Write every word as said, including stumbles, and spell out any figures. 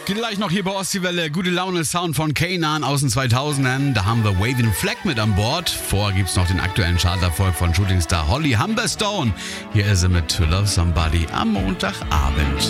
Gleich noch hier bei Ostseewelle. Gute Laune Sound von Kanan aus den zweitausendern. Da haben wir Waving Flag mit an Bord. Vorher gibt's noch den aktuellen Charterfolg von Shootingstar Holly Humberstone. Hier ist sie mit To Love Somebody am Montagabend.